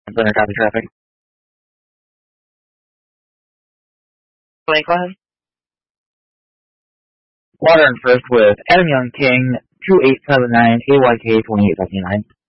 Center copy traffic. Blake, go ahead. Water in first with Adam Young King, 2879, AYK 2859.